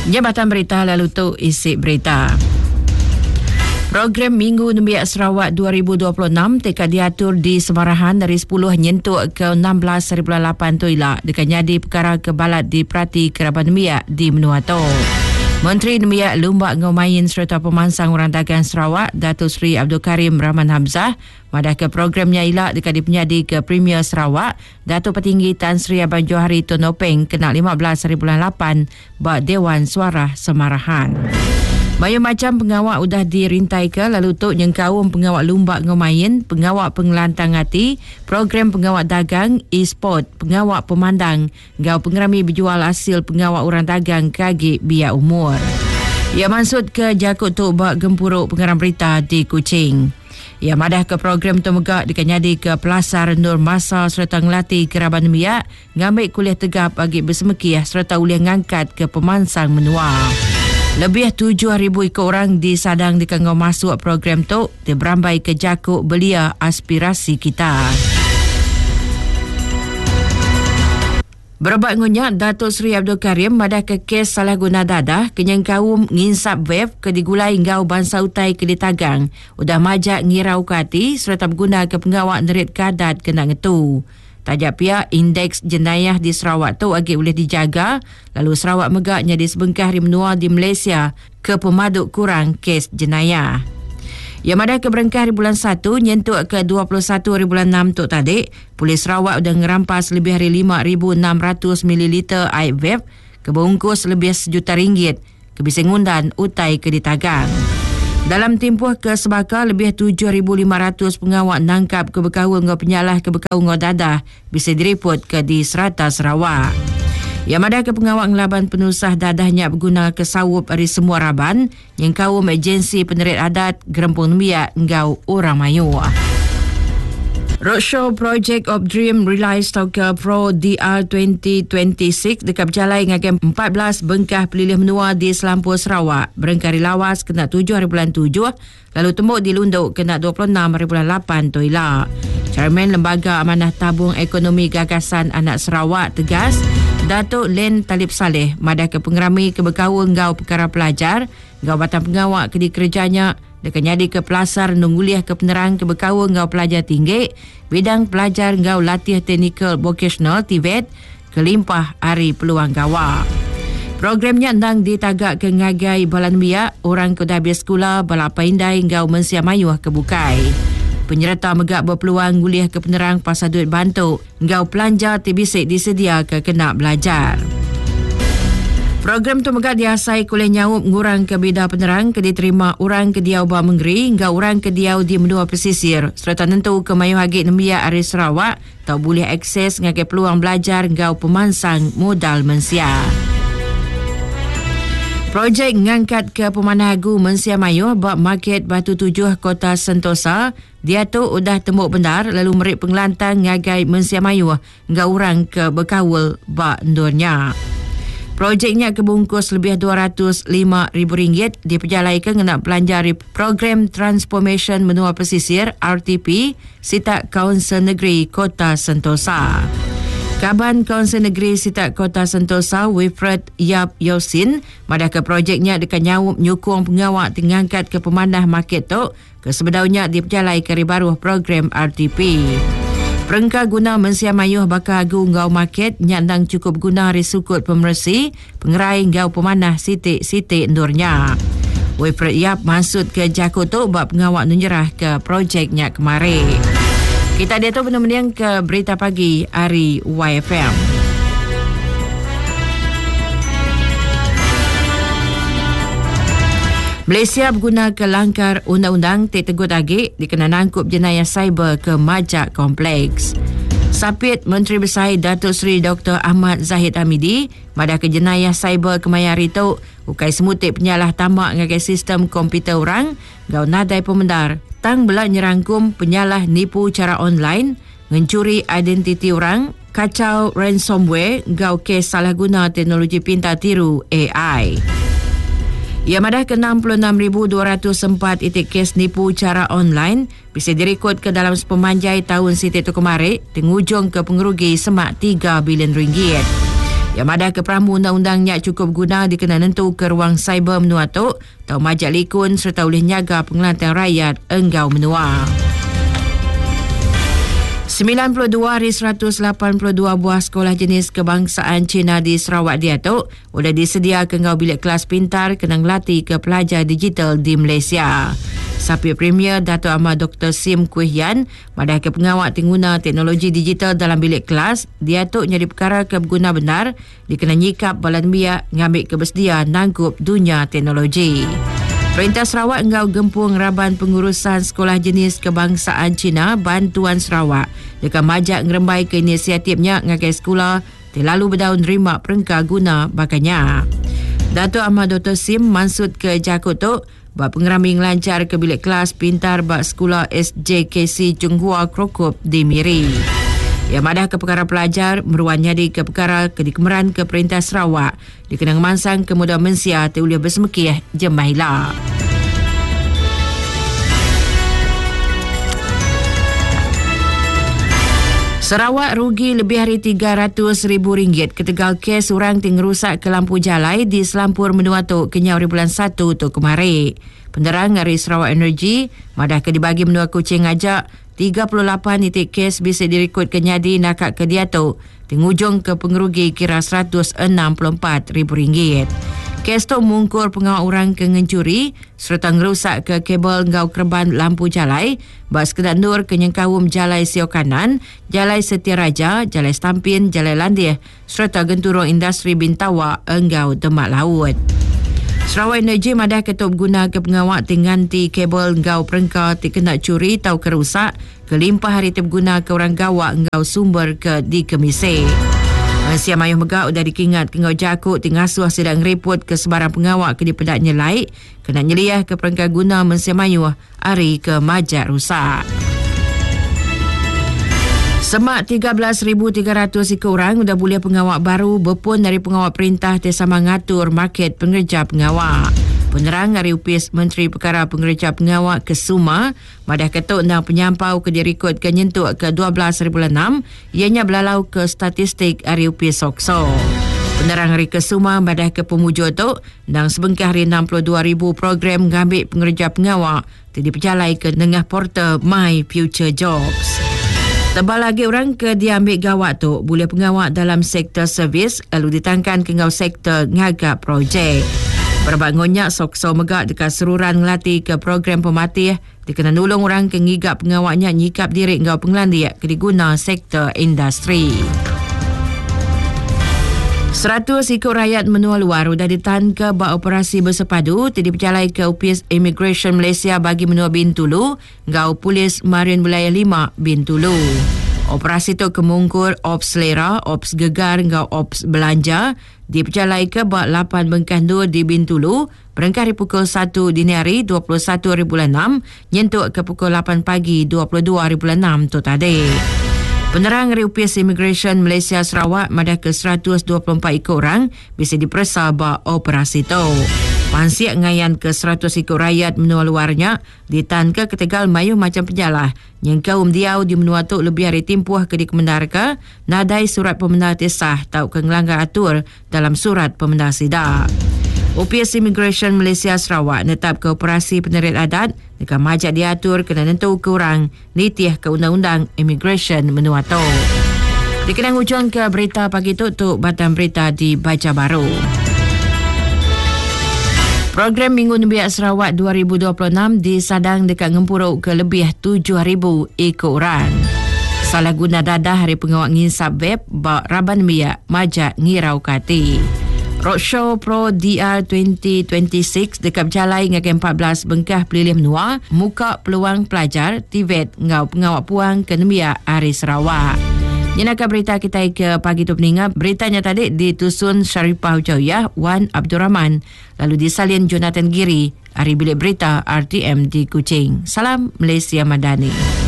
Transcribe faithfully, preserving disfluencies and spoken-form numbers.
Jabatan Berita lalu tu isi berita. Program Minggu Nubiak Sarawak dua ribu dua puluh enam tekad diatur di Semarahan dari sepuluh nyentuk ke enam belas hari bulan lapan tu ialah dekat nyadi perkara kebalat di Prati Kerabat Nubiak di Menua tu. Menteri Nubiak Lumbak Ngomayin serta Pemansang Orang Dagang Sarawak Datuk Seri Abdul Karim Rahman Hamzah madah ke programnya ialah dekat dipenyadi ke Premier Sarawak Datuk Petinggi Tan Sri Abang Johari Tun Nopeng kena lima belas hari bulan lapan bak Dewan Suara Semarahan. Macam-macam pengawak udah dirintai ke lalu tuk nyengkawum pengawak Lumbak Ngomayin, pengawak pengelantang hati, program pengawak dagang, e-sport, pengawak pemandang, gau pengerami berjual hasil pengawak orang dagang kagi biak umur. Ia maksud ke jakut tuk bak gempuruk pengarang berita di Kuching. Ia madah ke program tu megak dekat nyadi ke Pelasar Nur Masa serta ngelatih kerabat Nubiak ngambil kuliah tegap bagi bersemekiah serta uliah ngangkat ke Pemansang Menua. Lebih tujuh ribu ikut orang disadang di kanggo masuk program tu diberambai ke jakuk belia aspirasi kita. Berobat ngunyak Datuk Seri Abdul Karim madah ke kes salah guna dadah kenyang kaum nginsap web ke digulai ngau bangsa utai ke ditagang udah majak ngirau kati serta berguna ke pengawak nerit kadat kena ngetu. Tajak pihak indeks jenayah di Sarawak tu agak boleh dijaga lalu Sarawak megaknya di sebengkah hari menua di Malaysia ke pemaduk kurang kes jenayah. Yang madah ke berengkah hari bulan satu nyentuk ke dua puluh satu hari bulan enam tu tadi, Polis Sarawak sudah ngerampas lebih hari lima ribu enam ratus mililiter air vape kebungkus lebih sejuta ringgit ke bising undan utai ke ditagang. Dalam tempoh ke sebaka, lebih tujuh ribu lima ratus pengawak nangkap ke berkawa ngau penyalah ke berkawa ngau dadah bisa direport ke di Serata Sarawak. Yang madah ke pengawak ngelaban penusah dadahnya berguna ke sawup dari semua raban yang kaum agensi penerit adat Gerempung Nubiak ngau orang mayu. Roadshow Project of Dream Realize Tauka Pro D R dua ribu dua puluh enam dekat berjalan dengan empat belas bengkah pelilih menua di Selampur Sarawak. Berengkari lawas kena tujuh hari bulan tujuh, lalu tembuk dilunduk kena dua puluh enam hari bulan lapan tu ialah. Chairman Lembaga Amanah Tabung Ekonomi Gagasan Anak Sarawak tegas, Datuk Len Talib Saleh madah ke pengerami ke berkawa ngau perkara pelajar, ngau batang pengawak ke dikerjanya dekat nyadi ke Pelasar nungguliah ke penerang ke berkawa ngau pelajar tinggi, bidang pelajar ngau latih technical vocational T V E T, kelimpah hari peluang gawa. Programnya ndang ditagak ke ngagai Balan Biak, orang ke dah habis sekolah, balapa indai ngau mensia mayuh ke bukai. Penyerta megak berpeluang nguliah ke penerang pasal duit bantu, ngau pelanja tibisik disedia ke kena belajar. Program tu megak diasai kuliah nyawup ngurang ke bidang penerang ke diterima orang ke diau Bah Menggeri hingga orang ke diau di Menua Pesisir serta nentu ke Mayu Hagit Nubiak Ari Sarawak tau boleh akses ngagai peluang belajar ngau pemansang modal mensia. Projek ngangkat ke Pemanah Agu Mensia Mayu bab market Batu Tujuh Kota Sentosa dia tu udah tembuk benar lalu merik pengelantang ngagai Mensia Mayu ngau orang ke berkawal bak ndurnya. Projeknya kebungkus lebih dua ratus lima ribu ringgit diperjalaikan dengan pelanjari program Transformation Menua Pesisir R T P Sitak Kaunsil Negeri Kota Sentosa. Kaban Kaunsil Negeri Sitak Kota Sentosa Wilfred Yap Yosin madah ke projeknya dekat nyawup nyukung pengawak tingangkat ke pemanah market tu ke sebedaunya diperjalai ke baru program R T P. Perengka guna mensia mayuh bakal agu ngau market nyandang cukup guna risukut pemersi pengerai ngau pemanah sitik-sitik endurnya. Wilfred Yap maksud ke jakut tu bab pengawak nunjerah ke projeknya kemari. Kita dia tu benar-benar ke berita pagi hari Y F M. Malaysia berguna ke langkar undang-undang Tetegut Agik dikena nangkup jenayah cyber ke Majak Kompleks. Sapit Menteri Besar Datuk Seri Doktor Ahmad Zahid Hamidi madah ke jenayah cyber ke Mayari tu ukai semutik penyalah tamak ngagai sistem komputer orang gau nadai pemendar tang belak nyerangkum penyalah nipu cara online, mencuri identiti orang, kacau ransomware gau kes salah guna teknologi pintar tiru A I. Ia madah ke enam puluh enam ribu dua ratus empat itik kes nipu cara online bisa direkod ke dalam sepemanjai tahun siti tu kemarin, tengujung ke pengerugi semak tiga bilion ringgit. Yang madah ke peramu undang-undangnya cukup guna dikena nentu ke ruang cyber menua tok, tau majak likun serta oleh nyaga pengelantan rakyat enggau menua. sembilan puluh dua dari seratus lapan puluh dua buah sekolah jenis kebangsaan Cina di Sarawak Diatok sudah disedia kengau bilik kelas pintar kenang latih ke pelajar digital di Malaysia. Sapi Premier Dato' Ahmad Doktor Sim Kuih Yan madah ke pengawak tingguna teknologi digital dalam bilik kelas, Diatok nyari perkara ke berguna benar dikena nyikap balan biak ngambil kebersedia nangkup dunia teknologi. Perintah Sarawak engau gempung raban pengurusan sekolah jenis kebangsaan Cina Bantuan Sarawak dekat majak ngerembai ke inisiatifnya ngakai sekolah terlalu berdaun nerima perengkah guna bakanya. Dato' Ahmad Doktor Sim mansud ke Jakut Tok bak pengeraming lancar ke bilik kelas pintar bak sekolah S J K C Chunghua Krokop di Miri. Yang madah ke perkara pelajar meruan nyadi ke perkara ke dikemeran ke Perintah Sarawak dikenang mansang ke Muda Mensia terulia bersemekih Jemahilah. Sarawak rugi lebih dari tiga ratus ribu ringgit ketegal kes orang ting rusak ke lampu jalai di Selampur Menua Tok kenyau di bulan satu tu kemarin. Penerang dari Sarawak Energy madah ke dibagi Menua Kuching ngajak tiga puluh lapan titik kes bisa direkod ke nyadi nakak ke Diatok tingujung ke pengerugi kira seratus enam puluh empat ribu ringgit. Kes tu mungkur pengawal orang ke ngencuri serta ngerusak ke kabel ngau kerban lampu jalai bak sekedar nur ke nyengkawum jalai Sio Kanan, jalai Setia Raja, jalai Stampin, jalai Landih serta genturung industri Bintawa engau Demak Laut. Sarawak Energy madah ketuk guna ke pengawak tingganti kabel ngau perengkau kena curi tau kerusak kelimpah hari terguna ke orang gawak ngau sumber ke di Kemisir. Malaysia Mayuh Megak sudah dikingat ke ngau Jakut tingasuh sedang report ke sebarang pengawak ke di pedak nyelai kena nyeliah ke perengkau guna Malaysia Mayuh hari ke majak rusak. Semak tiga belas ribu tiga ratus ikut orang sudah boleh pengawak baru berpun dari pengawak perintah tersama ngatur market pengerja pengawak. Penerang hari upis Menteri Perkara Pengerja Pengawak Kesuma madah ketuk nang penyampau ke direkod ke nyentuk ke dua belas hari bulan enam ianya belalau ke statistik hari upis Sokso. Penerang hari Kesuma madah ke pemujur tu nang sebengkah hari enam puluh dua ribu program ngambil pengerja pengawak jadi berjalai ke nengah portal My Future Jobs. Tebal lagi orang ke diambil gawat tu boleh pengawak dalam sektor servis lalu ditangkan ke ngau sektor ngagak projek. Berbangunnya Sokso Megak dekat seruran ngelatih ke program pematih dikena nulung orang ke ngigap pengawaknya nyikap diri ngau pengelandia ke diguna sektor industri. Seratus ikut rakyat menua luar sudah ditahan ke bak operasi bersepadu tidak berjalai ke Upis Immigration Malaysia bagi menua Bintulu ngau Polis Marin Wilayah lima Bintulu. Operasi itu kemungkur Ops Selera, Ops Gegar ngau Ops Belanja diperjalai ke bak lapan Bengkah Nur di Bintulu berengkah di pukul satu dini hari dua puluh satu hari bulan enam nyentuk ke pukul lapan pagi dua puluh dua hari bulan enam tu tadi. Penerang dari Upis Immigration Malaysia Sarawak madah ke seratus dua puluh empat ikut orang bisa diperiksa bak operasi itu. Pansiak ngayan ke seratus ikut rakyat menua luarnya ditahan ke ketegal mayuh macam penjalah yang kaum diau di menua tu lebih hari timpuh ke dikemendar ke nadai surat pemendar tisah tau ke ngelanggar atur dalam surat pemendar sidak. Upis Immigration Malaysia Sarawak netap ke operasi penerit adat dekat majak diatur kena nentu ke orang nitih ke undang-undang Immigration menua tu. Dikenang ujung ke berita pagi tu tu Batam Berita di Baca Baru. Program Minggu Nebiak Sarawak dua ribu dua puluh enam disadang dekat ngempuruk ke lebih tujuh ribu ikut orang. Salah guna dadah hari pengawak ngisap web bak Raban Biak majak ngirau kati. Roadshow Pro D R dua ribu dua puluh enam dekat berjalai dengan empat belas Bengkah Pelilih Menua muka peluang pelajar T V E T ngau pengawak puang ke Nebiak Hari Sarawak. Jenaka berita kita ke pagi tu peningap. Beritanya tadi ditusun Syarifah Hujawiyah, Wan Abdul Rahman. Lalu disalin Jonathan Giri, Hari Bilik Berita R T M di Kuching. Salam Malaysia Madani.